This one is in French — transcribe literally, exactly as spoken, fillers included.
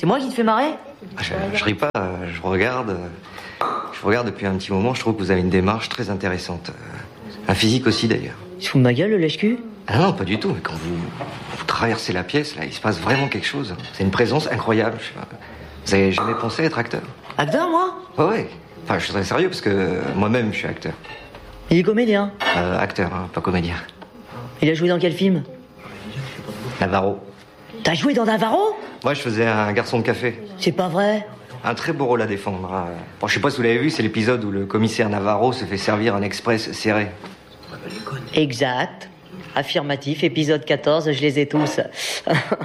C'est moi qui te fais marrer? Je, je ris pas, je regarde. Je regarde depuis un petit moment, je trouve que vous avez une démarche très intéressante. Un physique aussi, d'ailleurs. Il se fout de ma gueule, le lèche-cul? Ah non, pas du tout. Mais quand vous, vous traversez la pièce, là, il se passe vraiment quelque chose. C'est une présence incroyable. Je sais pas. Vous avez jamais pensé être acteur? Acteur, moi? Ouais, ouais. Enfin, je suis très sérieux, parce que moi-même, je suis acteur. Il est comédien? Euh, acteur, hein, pas comédien. Il a joué dans quel film? Navarro. T'as joué dans Navarro? Moi, je faisais un garçon de café. C'est pas vrai. Un très beau rôle à défendre. Hein. Bon, je sais pas si vous l'avez vu, c'est l'épisode où le commissaire Navarro se fait servir un express serré. Exact. Affirmatif, épisode quatorze, je les ai tous.